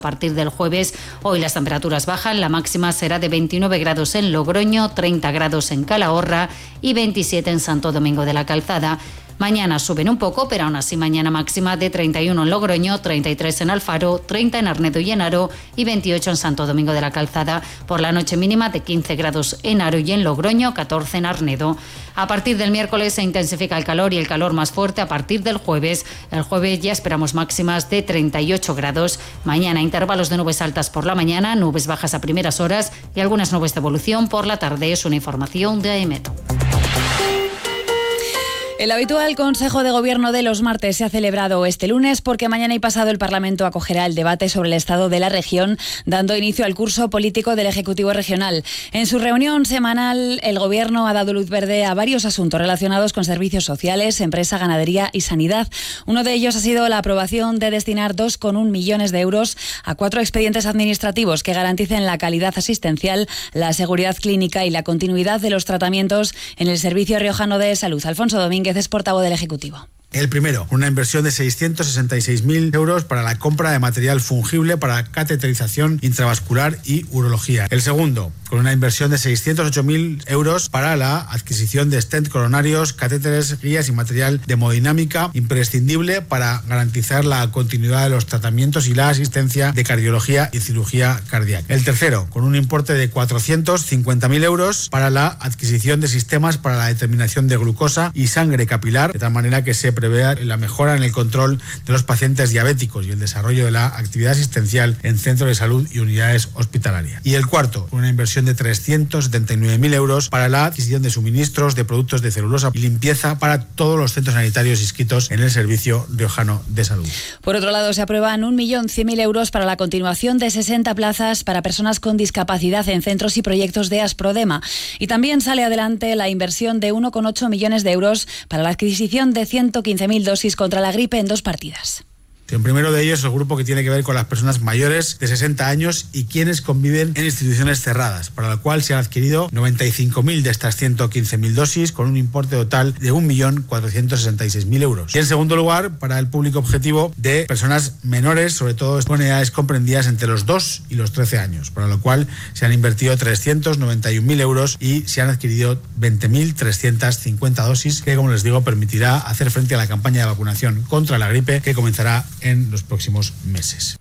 A partir del jueves, hoy las temperaturas bajan, la máxima será de 29 grados en Logroño, 30 grados en Calahorra y 27 en Santo Domingo de la Calzada. Mañana suben un poco, pero aún así mañana máxima de 31 en Logroño, 33 en Alfaro, 30 en Arnedo y en Haro y 28 en Santo Domingo de la Calzada. Por la noche mínima de 15 grados en Haro y en Logroño, 14 en Arnedo. A partir del miércoles se intensifica el calor y el calor más fuerte a partir del jueves. El jueves ya esperamos máximas de 38 grados. Mañana intervalos de nubes altas por la mañana, nubes bajas a primeras horas y algunas nubes de evolución por la tarde. Es una información de AEMET. El habitual Consejo de Gobierno de los martes se ha celebrado este lunes porque mañana y pasado el Parlamento acogerá el debate sobre el estado de la región, dando inicio al curso político del Ejecutivo Regional. En su reunión semanal, el Gobierno ha dado luz verde a varios asuntos relacionados con servicios sociales, empresa, ganadería y sanidad. Uno de ellos ha sido la aprobación de destinar 2,1 millones de euros a 4 expedientes administrativos que garanticen la calidad asistencial, la seguridad clínica y la continuidad de los tratamientos en el Servicio Riojano de Salud. Alfonso Domínguez es portavoz del Ejecutivo. El primero, una inversión de 666.000 euros para la compra de material fungible para cateterización intravascular y urología. El segundo, con una inversión de 608.000 euros para la adquisición de stent coronarios, catéteres, guías y material de hemodinámica imprescindible para garantizar la continuidad de los tratamientos y la asistencia de cardiología y cirugía cardíaca. El tercero, con un importe de 450.000 euros para la adquisición de sistemas para la determinación de glucosa y sangre capilar, de tal manera que se prevé la mejora en el control de los pacientes diabéticos y el desarrollo de la actividad asistencial en centros de salud y unidades hospitalarias. Y el cuarto, una inversión de 379.000 euros para la adquisición de suministros de productos de celulosa y limpieza para todos los centros sanitarios inscritos en el Servicio Riojano de Salud. Por otro lado, se aprueban 1.100.000 euros para la continuación de 60 plazas para personas con discapacidad en centros y proyectos de Asprodema. Y también sale adelante la inversión de 1,8 millones de euros para la adquisición de 115.000 dosis contra la gripe en 2 partidas. El primero de ellos es el grupo que tiene que ver con las personas mayores de 60 años y quienes conviven en instituciones cerradas, para el cual se han adquirido 95.000 de estas 115.000 dosis con un importe total de 1.466.000 euros. Y en segundo lugar, para el público objetivo de personas menores, sobre todo con edades comprendidas entre los 2 y los 13 años, para lo cual se han invertido 391.000 euros y se han adquirido 20.350 dosis que, como les digo, permitirá hacer frente a la campaña de vacunación contra la gripe que comenzará en los próximos meses.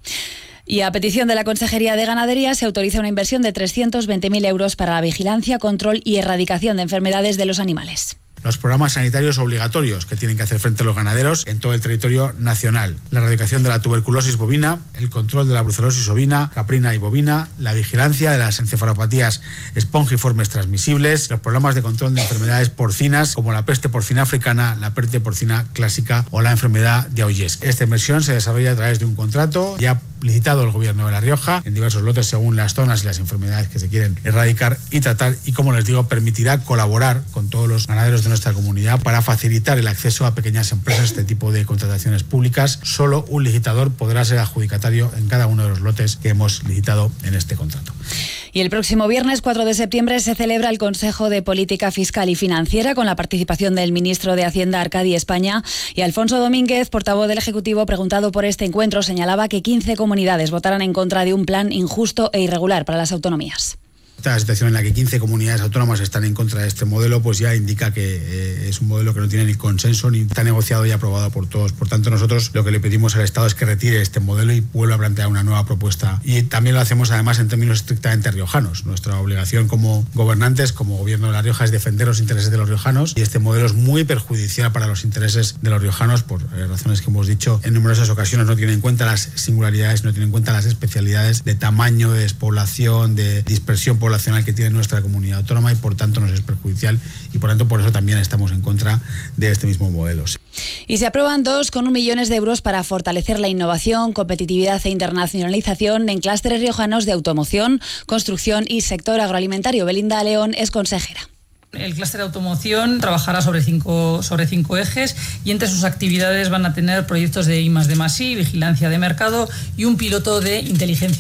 Y a petición de la Consejería de Ganadería se autoriza una inversión de 320.000 euros para la vigilancia, control y erradicación de enfermedades de los animales. Los programas sanitarios obligatorios que tienen que hacer frente a los ganaderos en todo el territorio nacional. La erradicación de la tuberculosis bovina, el control de la brucelosis ovina, caprina y bovina, la vigilancia de las encefalopatías espongiformes transmisibles, los programas de control de enfermedades porcinas como la peste porcina africana, la peste porcina clásica o la enfermedad de Auyes. Esta inversión se desarrolla a través de un contrato ya licitado el Gobierno de La Rioja en diversos lotes según las zonas y las enfermedades que se quieren erradicar y tratar y, como les digo, permitirá colaborar con todos los ganaderos de nuestra comunidad para facilitar el acceso a pequeñas empresas a este tipo de contrataciones públicas. Solo un licitador podrá ser adjudicatario en cada uno de los lotes que hemos licitado en este contrato. Y el próximo viernes 4 de septiembre se celebra el Consejo de Política Fiscal y Financiera con la participación del ministro de Hacienda Arcadi España, y Alfonso Domínguez, portavoz del Ejecutivo, preguntado por este encuentro, señalaba que 15 comunidades votarán en contra de un plan injusto e irregular para las autonomías. Esta situación en la que 15 comunidades autónomas están en contra de este modelo, pues ya indica que es un modelo que no tiene ni consenso ni está negociado y aprobado por todos. Por tanto, nosotros lo que le pedimos al Estado es que retire este modelo y vuelva a plantear una nueva propuesta. Y también lo hacemos además en términos estrictamente riojanos. Nuestra obligación como gobernantes, como Gobierno de La Rioja, es defender los intereses de los riojanos, y este modelo es muy perjudicial para los intereses de los riojanos por razones que hemos dicho en numerosas ocasiones. No tiene en cuenta las singularidades, no tiene en cuenta las especialidades de tamaño, de despoblación, de dispersión poblacional que tiene nuestra comunidad autónoma, y por tanto nos es perjudicial, y por tanto por eso también estamos en contra de este mismo modelo. Y se aprueban 2,1 millones de euros para fortalecer la innovación, competitividad e internacionalización en clústeres riojanos de automoción, construcción y sector agroalimentario. Belinda León es consejera. El clúster de automoción trabajará sobre cinco ejes, y entre sus actividades van a tener proyectos de I+D+I, vigilancia de mercado y un piloto de inteligencia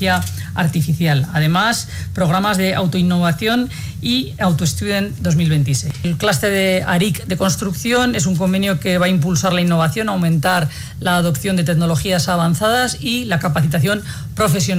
artificial. Además, programas de autoinnovación y AutoStudent 2026. El clúster de ARIC de construcción es un convenio que va a impulsar la innovación, aumentar la adopción de tecnologías avanzadas y la capacitación profesional